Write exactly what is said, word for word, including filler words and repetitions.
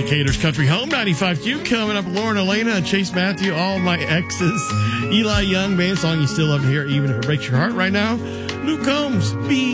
Decatur's Country Home, ninety-five Q. Coming up, Lauren Elena, Chase Matthew, All My Exes. Eli Young, band song you still love to hear, even if it breaks your heart right now. Luke Combs, Be